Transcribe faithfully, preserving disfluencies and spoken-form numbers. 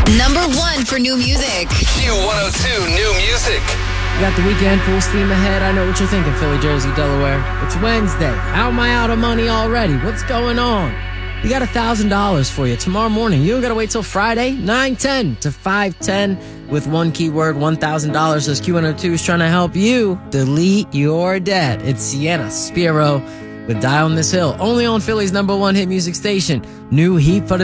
Number one for new music. Q one oh two New Music. You got the weekend full steam ahead. I know what you're thinking, Philly, Jersey, Delaware. It's Wednesday. How am I out of money already? What's going on? We got one thousand dollars for you tomorrow morning. You don't got to wait till Friday, nine ten to five ten with one keyword, one thousand dollars. As Q one oh two is trying to help you delete your debt. It's Sienna Spiro with Die on This Hill, only on Philly's number one hit music station. New heat for the